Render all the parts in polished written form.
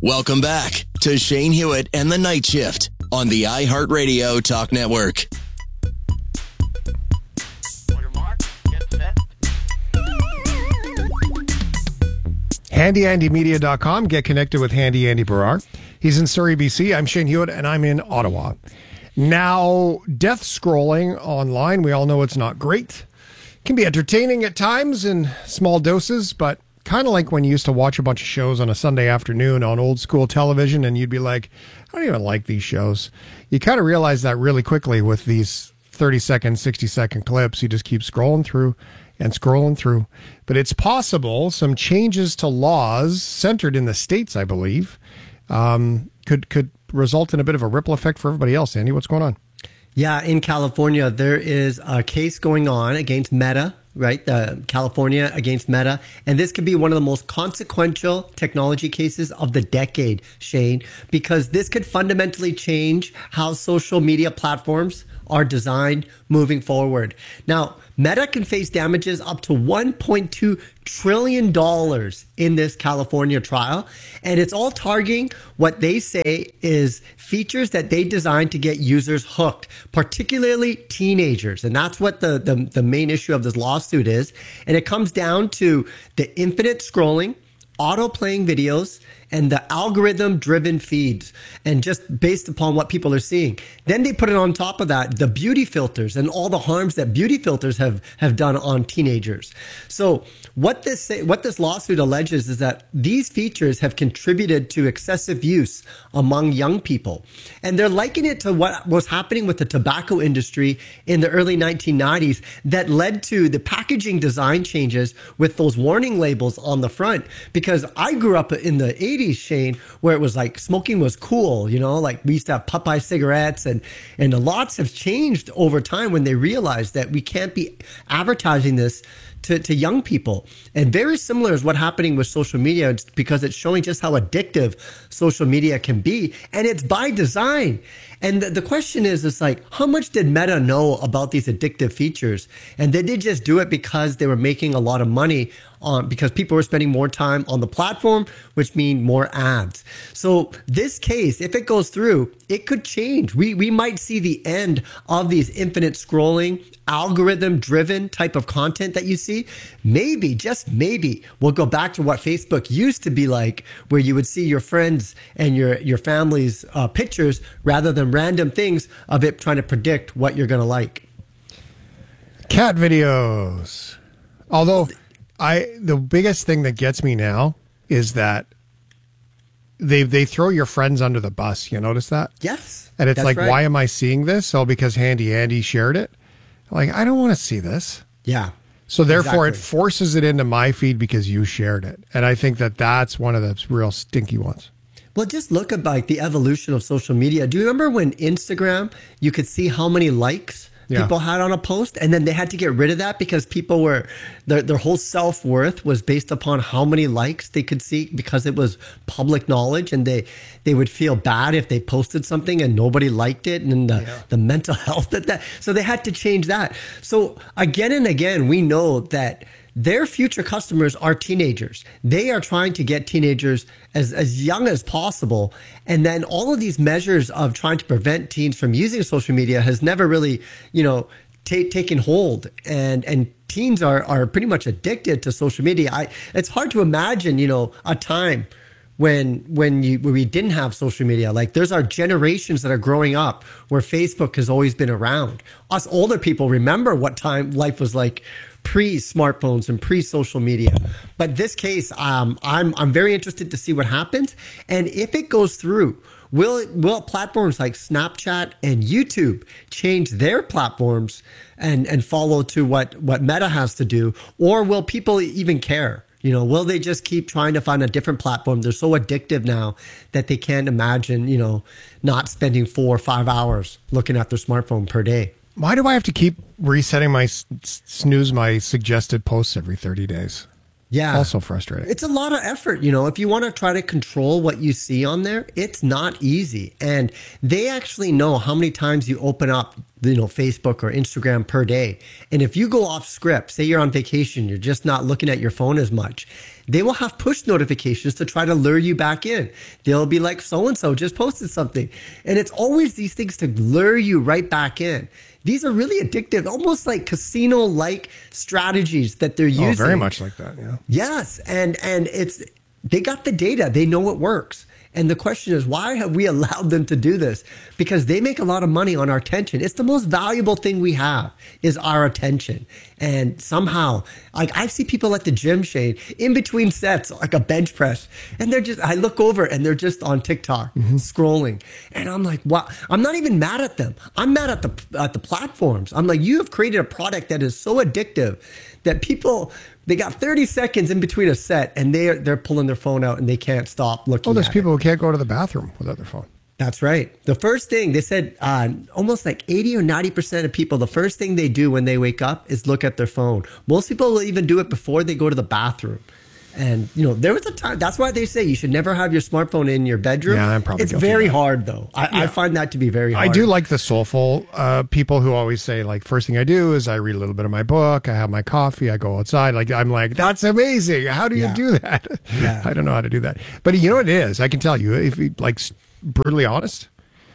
Welcome back to Shane Hewitt and the Night Shift on the iHeartRadio Talk Network. HandyAndyMedia.com. Get connected with Handy Andy Barrar. He's in Surrey, BC. I'm Shane Hewitt, and I'm in Ottawa. Now, death scrolling online, we all know it's not great. Can be entertaining at times in small doses, but kind of like when you used to watch a bunch of shows on a Sunday afternoon on old school television, and you'd be like, I don't even like these shows. You kind of realize that really quickly with these 30-second, 60-second clips. You just keep scrolling through and scrolling through. But it's possible some changes to laws centered in the States, I believe, could result in a bit of a ripple effect for everybody else. Andy, what's going on? Yeah, in California, there is a case going on against Meta, right? California against Meta. And this could be one of the most consequential technology cases of the decade, Shane, because this could fundamentally change how social media platforms are designed moving forward. Now, Meta can face damages up to $1.2 trillion in this California trial. And it's all targeting what they say is features that they designed to get users hooked, particularly teenagers. And that's what the main issue of this lawsuit is. And it comes down to the infinite scrolling, auto-playing videos, and the algorithm-driven feeds, and just based upon what people are seeing. Then they put it on top of that, the beauty filters and all the harms that beauty filters have done on teenagers. So what this lawsuit alleges is that these features have contributed to excessive use among young people. And they're likening it to what was happening with the tobacco industry in the early 1990s that led to the packaging design changes with those warning labels on the front. Because I grew up in the 80s, Shane, where it was like smoking was cool, you know, like we used to have Popeye cigarettes, and lots have changed over time when they realized that we can't be advertising this to young people. And very similar is what's happening with social media. It's because it's showing just how addictive social media can be, and it's by design. And the question is like, how much did Meta know about these addictive features? And did they just do it because they were making a lot of money because people were spending more time on the platform, which means more ads. So this case, if it goes through, it could change. We might see the end of these infinite scrolling, algorithm-driven type of content that you see. Maybe, just maybe, we'll go back to what Facebook used to be like, where you would see your friends and your family's pictures rather than random things of it trying to predict what you're going to like. Cat videos. Although the biggest thing that gets me now is that they throw your friends under the bus. You notice that? Yes. And it's like, right. Why am I seeing this? Oh, because Handy Andy shared it. Like, I don't want to see this. Yeah. So therefore, exactly. It forces it into my feed because you shared it. And I think that's one of the real stinky ones. Well, just look at like the evolution of social media. Do you remember when Instagram, you could see how many likes people had on a post, and then they had to get rid of that because people were their whole self-worth was based upon how many likes they could see because it was public knowledge, and they would feel bad if they posted something and nobody liked it, and the mental health that so they had to change that. So again and again, we know that their future customers are teenagers. They are trying to get teenagers as young as possible. And then all of these measures of trying to prevent teens from using social media has never really, taken hold. And teens are pretty much addicted to social media. It's hard to imagine, a time when we didn't have social media. Like, there's our generations that are growing up where Facebook has always been around. Us older people remember what time life was like pre-smartphones and pre-social media. But this case, I'm very interested to see what happens. And if it goes through, will platforms like Snapchat and YouTube change their platforms and follow to what Meta has to do? Or will people even care? Will they just keep trying to find a different platform? They're so addictive now that they can't imagine, not spending 4 or 5 hours looking at their smartphone per day. Why do I have to keep resetting my snooze my suggested posts every 30 days? Yeah. Also frustrating. It's a lot of effort. You know, if you want to try to control what you see on there, it's not easy. And they actually know how many times you open up, you know, Facebook or Instagram per day. And if you go off script, say you're on vacation, you're just not looking at your phone as much, they will have push notifications to try to lure you back in. They'll be like, so-and-so just posted something. And it's always these things to lure you right back in. These are really addictive, almost like casino-like strategies that they're using. Oh, very much like that, yeah. Yes, and it's they got the data. They know it works. And the question is, why have we allowed them to do this? Because they make a lot of money on our attention. It's the most valuable thing we have is our attention. And somehow, like I see people at the gym, Shane, in between sets, like a bench press, and I look over and they're just on TikTok scrolling. And I'm like, wow, I'm not even mad at them. I'm mad at the platforms. I'm like, you have created a product that is so addictive that people, they got 30 seconds in between a set and they're pulling their phone out and they can't stop looking Oh, there's at people it. who can't go to the bathroom without their phone. That's right. The first thing they said, almost like 80 or 90% of people, the first thing they do when they wake up is look at their phone. Most people will even do it before they go to the bathroom. And, you know, there was a time, that's why they say you should never have your smartphone in your bedroom. Yeah, I'm probably It's guilty very of that. hard, though. I find that to be very hard. I do like the soulful people who always say, like, first thing I do is I read a little bit of my book, I have my coffee, I go outside. Like, I'm like, that's amazing. How do you Yeah. do that? Yeah. I don't know how to do that. But you know what it is? I can tell you, if you, like, brutally honest,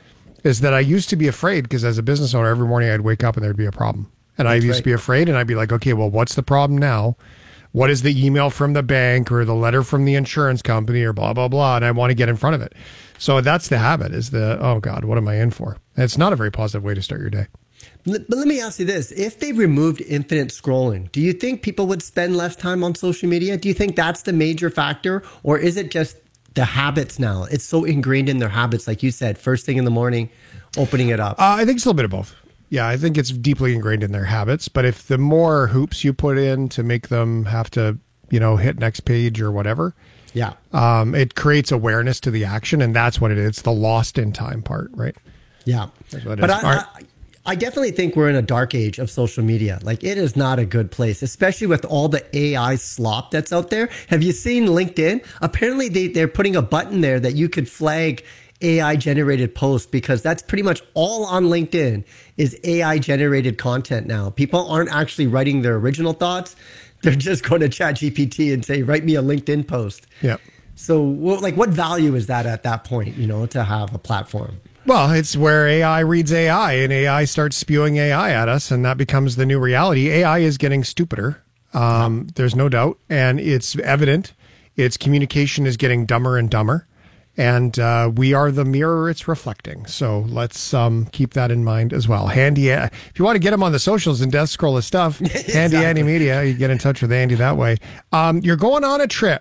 is that I used to be afraid because as a business owner, every morning I'd wake up and there'd be a problem. And I used to be afraid and I'd be like, okay, well, what's the problem now? What is the email from the bank or the letter from the insurance company or blah, blah, blah. And I want to get in front of it. So that's the habit is oh God, what am I in for? And it's not a very positive way to start your day. But let me ask you this. If they removed infinite scrolling, do you think people would spend less time on social media? Do you think that's the major factor? Or is it just the habits now? It's so ingrained in their habits, like you said, first thing in the morning, opening it up. I think it's a little bit of both. Yeah, I think it's deeply ingrained in their habits. But if the more hoops you put in to make them have to, you know, hit next page or whatever, Yeah. it creates awareness to the action. And that's what it is. It's the lost in time part, right? Yeah. what it But is. All right. I definitely think we're in a dark age of social media. Like, it is not a good place, especially with all the AI slop that's out there. Have you seen LinkedIn? Apparently, they're putting a button there that you could flag AI generated posts, because that's pretty much all on LinkedIn is AI generated content now. People aren't actually writing their original thoughts. They're just going to ChatGPT and say, write me a LinkedIn post. Yeah. So, well, like, what value is that at that point, you know, to have a platform? Well, it's where AI reads AI and AI starts spewing AI at us, and that becomes the new reality. AI is getting stupider. There's no doubt. And it's evident. Its communication is getting dumber and dumber. And we are the mirror it's reflecting. So let's keep that in mind as well. Handy, if you want to get him on the socials and death scroll his stuff, Handy Andy Media, you get in touch with Andy that way. You're going on a trip.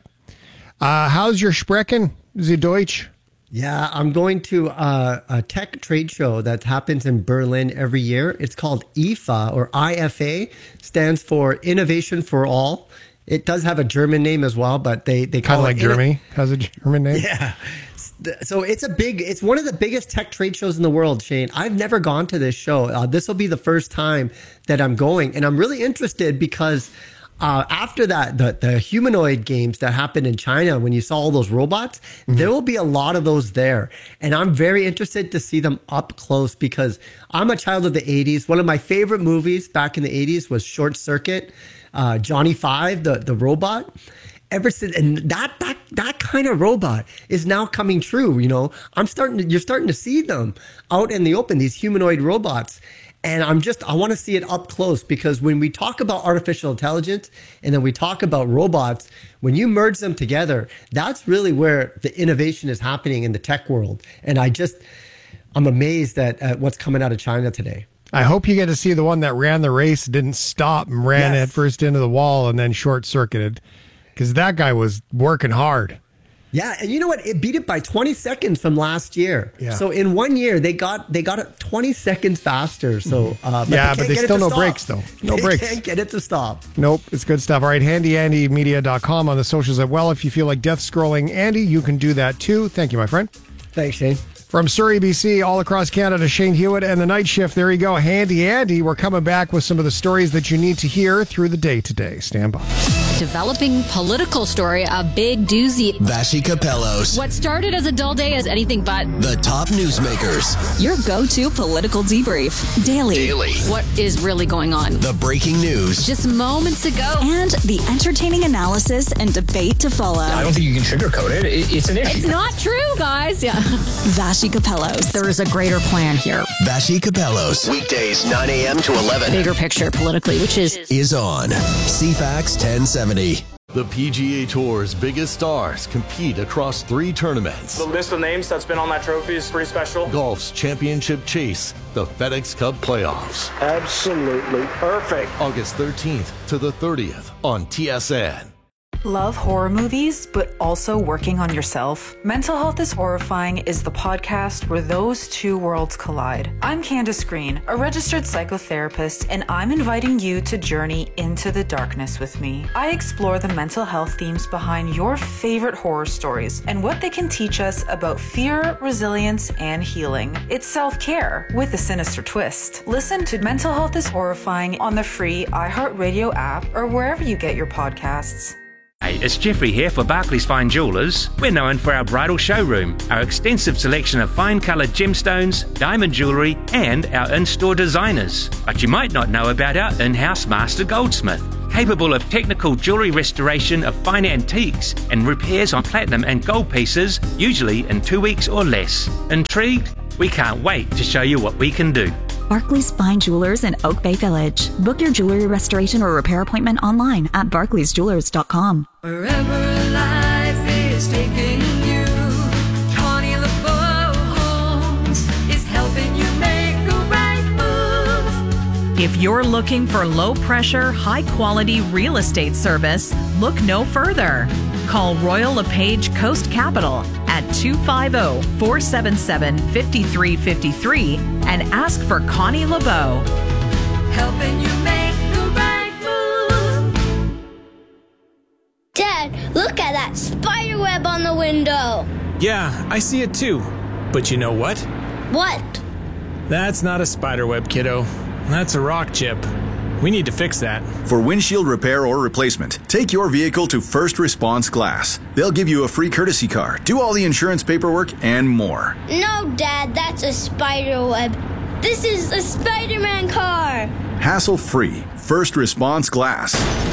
How's your Sprechen? Sie Deutsch? Yeah, I'm going to a tech trade show that happens in Berlin every year. It's called IFA, or IFA, stands for Innovation for All. It does have a German name as well, but they Kind call of it like Germany has a German name. Yeah. So it's one of the biggest tech trade shows in the world, Shane. I've never gone to this show. This will be the first time that I'm going, and I'm really interested because after that, the humanoid games that happened in China, when you saw all those robots, there will be a lot of those there. And I'm very interested to see them up close because I'm a child of the 80s. One of my favorite movies back in the 80s was Short Circuit, Johnny Five, the robot. Ever since, and that kind of robot is now coming true. You know, you're starting to see them out in the open, these humanoid robots. And I want to see it up close, because when we talk about artificial intelligence and then we talk about robots, when you merge them together, that's really where the innovation is happening in the tech world. And I'm amazed at what's coming out of China today. I hope you get to see the one that ran the race, didn't stop, and ran Yes. it first into the wall and then short-circuited, because that guy was working hard. Yeah, and you know what? It beat it by 20 seconds from last year. Yeah. So in 1 year, they got it 20 seconds faster. So but can't they get it still to no stop. brakes, though. No They brakes. can't get it to stop. Nope, it's good stuff. All right, handyandymedia.com on the socials as well. If you feel like death scrolling Andy, you can do that too. Thank you, my friend. Thanks, Shane. From Surrey, BC, all across Canada, Shane Hewitt and the Night Shift. There you go, Handy Andy. We're coming back with some of the stories that you need to hear through the day today. Stand by. Developing political story, a big doozy. Vashi Capellos. What started as a dull day is anything but The top newsmakers. Your go-to political debrief. Daily. what is really going on. The breaking news. Just moments ago. And the entertaining analysis and debate to follow. I don't think you can sugarcoat it. It's an issue. It's not true, guys. Yeah. Vashi Capellos. There is a greater plan here. Vashi Capellos. Weekdays 9 a.m. to 11. Bigger picture politically, which is on CFAX 1070. The PGA Tour's biggest stars compete across 3 tournaments. The list of names that's been on that trophy is pretty special. Golf's championship chase, the FedEx Cup playoffs. Absolutely perfect. August 13th to the 30th on TSN. Love horror movies, but also working on yourself? Mental Health is Horrifying is the podcast where those two worlds collide. I'm Candace Green, a registered psychotherapist, and I'm inviting you to journey into the darkness with me. I explore the mental health themes behind your favorite horror stories and what they can teach us about fear, resilience, and healing. It's self-care with a sinister twist. Listen to Mental Health is Horrifying on the free iHeartRadio app or wherever you get your podcasts. Hey, it's Jeffrey here for Barclays Fine Jewellers. We're known for our bridal showroom, our extensive selection of fine coloured gemstones, diamond jewellery, and our in-store designers. But you might not know about our in-house master goldsmith, capable of technical jewellery restoration of fine antiques and repairs on platinum and gold pieces, usually in 2 weeks or less. Intrigued? We can't wait to show you what we can do. Barclays Fine Jewelers in Oak Bay Village. Book your jewelry restoration or repair appointment online at barclaysjewelers.com. Wherever life is taking you, Connie LeBeau Homes is helping you make the right move. If you're looking for low-pressure, high-quality real estate service, look no further. Call Royal LePage Coast Capital at 250-477-5353 and ask for Connie LeBeau. Helping you make the right move. Dad, look at that spider web on the window. Yeah, I see it too. But you know what? What? That's not a spider web, kiddo. That's a rock chip. We need to fix that. For windshield repair or replacement, take your vehicle to First Response Glass. They'll give you a free courtesy car, do all the insurance paperwork, and more. No, Dad, that's a spider web. This is a Spider-Man car. Hassle-free. First Response Glass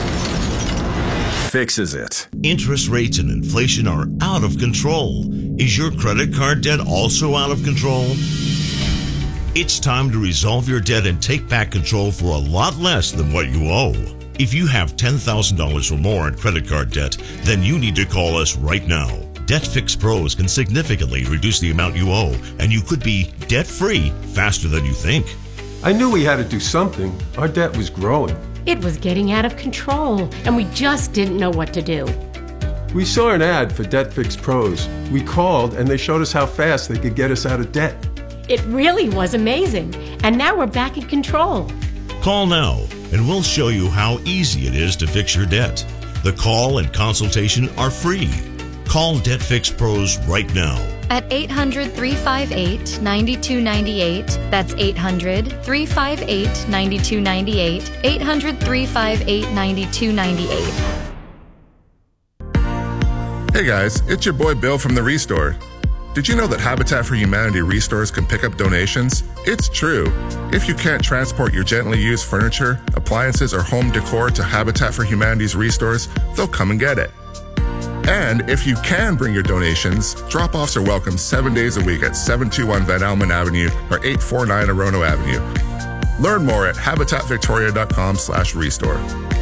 fixes it. Interest rates and inflation are out of control. Is your credit card debt also out of control? It's time to resolve your debt and take back control for a lot less than what you owe. If you have $10,000 or more in credit card debt, then you need to call us right now. Debt Fix Pros can significantly reduce the amount you owe, and you could be debt-free faster than you think. I knew we had to do something. Our debt was growing. It was getting out of control, and we just didn't know what to do. We saw an ad for Debt Fix Pros. We called, and they showed us how fast they could get us out of debt. It really was amazing, and now we're back in control. Call now, and we'll show you how easy it is to fix your debt. The call and consultation are free. Call Debt Fix Pros right now. At 800-358-9298. That's 800-358-9298. 800-358-9298. Hey guys, it's your boy Bill from The Restore. Did you know that Habitat for Humanity restores can pick up donations? It's true. If you can't transport your gently used furniture, appliances, or home decor to Habitat for Humanity's restores, they'll come and get it. And if you can bring your donations, drop-offs are welcome 7 days a week at 721 Van Almen Avenue or 849 Orono Avenue. Learn more at habitatvictoria.com/restore.